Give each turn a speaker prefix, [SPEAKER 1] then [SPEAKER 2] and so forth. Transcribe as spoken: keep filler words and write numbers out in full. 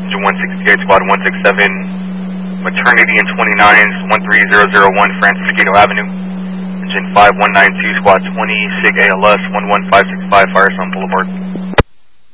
[SPEAKER 1] Engine one sixty-eight, squad one six seven, Maternity and twenty-nines, one three zero zero one Francisco Avenue. Engine five one nine two, squad twenty, SIG A L S one one five six five, Firestone Boulevard.